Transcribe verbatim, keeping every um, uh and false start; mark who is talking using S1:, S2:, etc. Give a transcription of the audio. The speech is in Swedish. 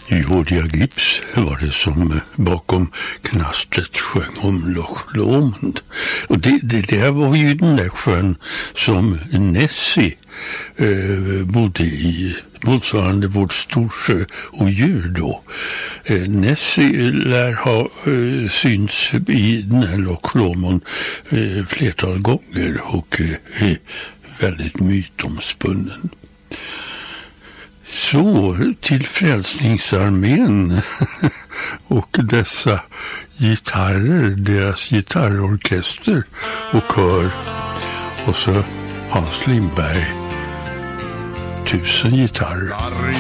S1: Jordia Gips var det som bakom knastret sjöng om Loch Lomond. Och det, det där var ju den där sjön som Nessie eh, bodde i, motsvarande vårt Storsjö och djur då. Eh, Nessie lär ha eh, synts i den här Loch Lomond eh, flertal gånger och eh, är väldigt mytomspunnen. Så till Frälsningsarmén och dessa gitarrer, deras gitarrorkester och kör, och så Hans Lindberg, tusen gitarrer.